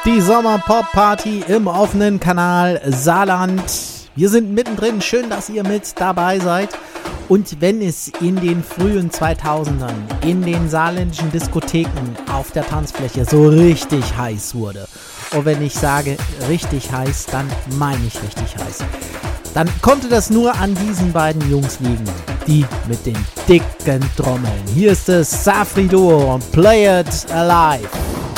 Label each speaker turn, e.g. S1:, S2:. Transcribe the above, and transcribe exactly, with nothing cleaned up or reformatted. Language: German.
S1: Die Sommer-Pop-Party im offenen Kanal Saarland. Wir sind mittendrin. Schön, dass ihr mit dabei seid. Und wenn es in den frühen zweitausendern in den saarländischen Diskotheken auf der Tanzfläche so richtig heiß wurde, und wenn ich sage richtig heiß, dann meine ich richtig heiß, dann konnte das nur an diesen beiden Jungs liegen. Die mit den dicken Trommeln. Hier ist es Safri Duo und Play It Alive.